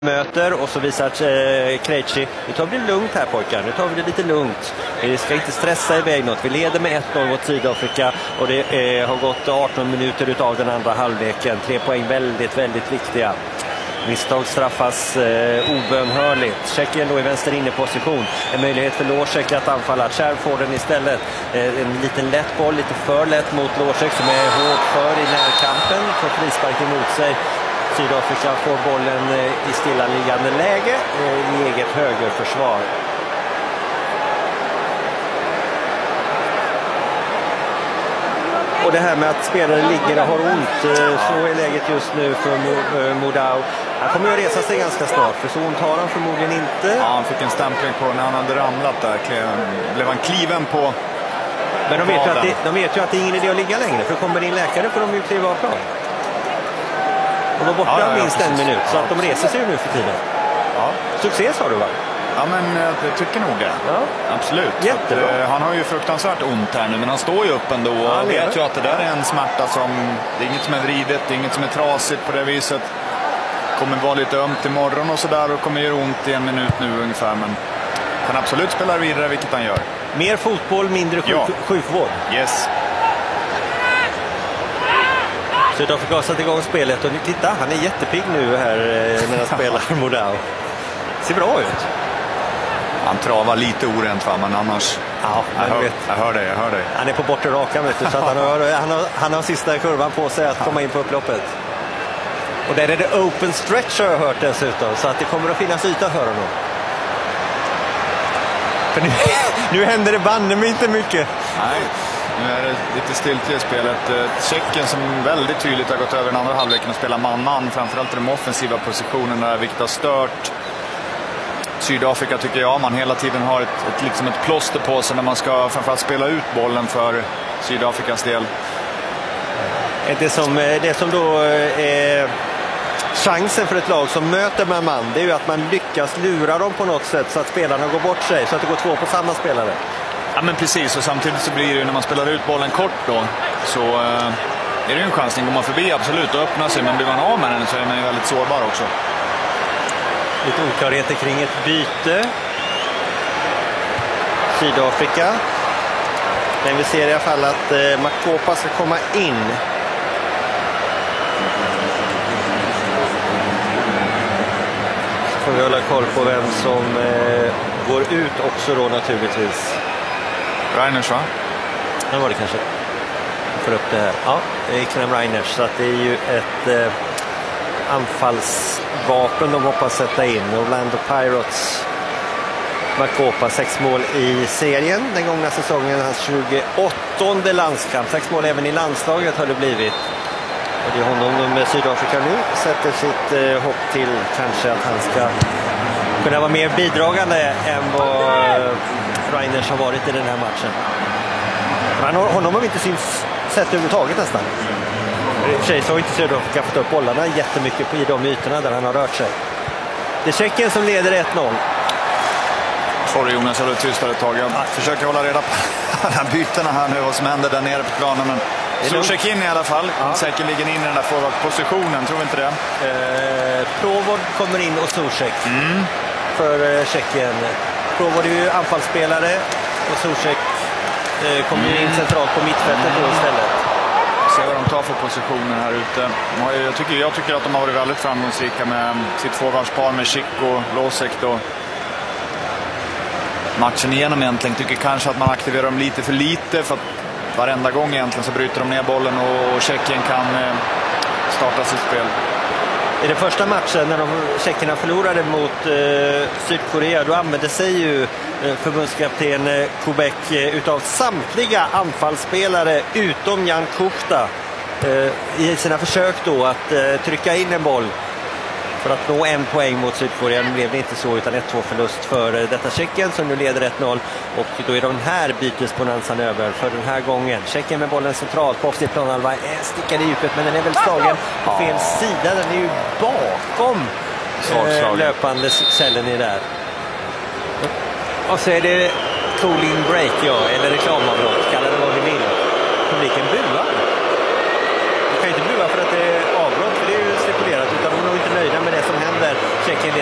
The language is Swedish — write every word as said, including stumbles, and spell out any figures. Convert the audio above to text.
möter och så visar eh, Krejci, nu tar vi det lugnt här pojkar, nu tar vi det lite lugnt. Vi ska inte stressa iväg något. Vi leder med ett noll mot Sydafrika och det eh, har gått arton minuter utav den andra halvleken. Tre poäng väldigt, väldigt viktiga. Misstag straffas eh, obönhörligt. Tjeckien då i vänster inne position. En möjlighet för Losek att anfalla. Kjär får den istället. Eh, en liten lätt boll, lite för lätt mot Losek som är hårt för i närkampen. Får frispark emot sig. Sydafrika får bollen eh, i stillaliggande läge eh, i eget högerförsvar. Och det här med att spelare ligger och har ont, så är läget just nu för Modau. Han kommer ju resa sig ganska snart, för så ont har han förmodligen inte. Ja, han fick en stämpling på när han hade ramlat där. Blev han kliven på. Men de vet, ju att det, de vet ju att det är ingen idé att ligga längre, för kommer det in läkare får de ju kliva av plan. Och då borta ja, ja, minst ja, en minut, så att de reser sig nu för tiden. Ja. Succé sa du, va? Ja, men jag tycker nog det. Ja. Absolut. Jättebra. Att, uh, han har ju fruktansvärt ont här nu, men han står ju upp ändå och ja, vet ju att det där är en smärta som, det är inget som är vridet, det är inget som är trasigt på det viset. Kommer vara lite ömt imorgon och sådär och kommer göra ont i en minut nu ungefär, men kan absolut spela vidare, vilket han gör. Mer fotboll, mindre sjuk- ja. sjukvård. Yes. Sydafrika har satt igång spelet och titta, han är jättepigg nu här när han spelar Modau. Ser bra ut. Han travar lite orent, va, men annars... Ja, jag, hör, vet. jag hör dig, jag hör dig. Han är på bortre rakan, vet du, så att han, har, han, har, han har sista kurvan på sig att komma in på upploppet. Och där är det open stretch, har jag hört dessutom, så att det kommer att finnas yta för honom. För nu, nu händer det banne mig inte mycket. Nej, nu är det lite stilt i spelet. Tjeckien som väldigt tydligt har gått över den andra halvleken och spelar man-man, framförallt i de offensiva positionerna, vilket har stört Sydafrika, tycker jag. Man hela tiden har ett, ett, liksom ett plåster på sig när man ska framförallt spela ut bollen för Sydafrikas del. Det som, det som då är chansen för ett lag som möter med man, det är ju att man lyckas lura dem på något sätt så att spelarna går bort sig, så att det går två på samma spelare. Ja, men precis, och samtidigt så blir det ju när man spelar ut bollen kort då, så eh, är det ju en chansning. Går man förbi absolut och öppnar sig, men blir man av med den så är man ju väldigt sårbar också. Lite oklarheter kring ett byte. Sydafrika. Men vi ser i alla fall att eh, Makopa ska komma in. Så får vi hålla koll på vem som eh, går ut också då naturligtvis. Reiners, va? Ja, var det kanske. Jag får upp det här. Ja, det är Ikram Reiners, så att det är ju ett eh, anfallsvapen de hoppas sätta in. Orlando Pirates. Makopa, sex mål i serien den gångna säsongen, hans tjugoåttonde landskamp. Sex mål även i landslaget har det blivit. Och det är honom med Sydafrika nu sätter sitt eh, hopp till kanske att han ska kunna vara mer bidragande än vad eh, Reiners har varit i den här matchen. Men honom har vi inte syns sett överhuvudtaget nästan. I och för sig så har inte Sydafrika fått upp bollarna jättemycket i de ytorna där han har rört sig. Det är Tjeckien som leder ett noll. Sorry Jonas, jag har tystare ett tag. Jag försöker hålla reda på alla bytena här nu, vad som händer där nere på planen. Men Zuzek in i alla fall. Ja. Säkerligen in i den där forward-positionen, tror vi inte det? Eh, Provod kommer in och Zuzek mm. för eh, Tjeckien. Provod är ju anfallsspelare och Zuzek eh, kommer mm. in centralt på mittfältet då istället. Se vad de tar för positioner här ute. Jag tycker, jag tycker att de har varit väldigt framgångsrika med sitt forwardspar med Chico, Losek då. Matchen igenom egentligen tycker kanske att man aktiverar dem lite för lite, för att varenda gång egentligen så bryter de ner bollen och Tjeckien kan starta sitt spel. I den första matchen när de Tjeckerna förlorade mot eh, Sydkorea, då använde sig ju eh, förbundskapten eh, Kubek eh, utav samtliga anfallsspelare utom Jan Kuchta eh, i sina försök då att eh, trycka in en boll för att nå en poäng mot Sydkorea. Nu blev det inte så, utan ett två förlust för detta Tjeckien som nu leder ett noll. Och då är den här bytesbonansen över för den här gången. Tjeckien med bollen centralt på offensiv planhalva, stickar i djupet, men den är väl slagen på fel sida. Den är ju bakom eh, löpande cellen i där. Och så är det cooling break, ja, eller reklamavbrott, kalla det vad vi vill. Publiken buar. Du kan ju inte bua för att det är avbrott, för det är ju stipulerat, utan de är nog inte nöjda med det det som händer. Tjeckien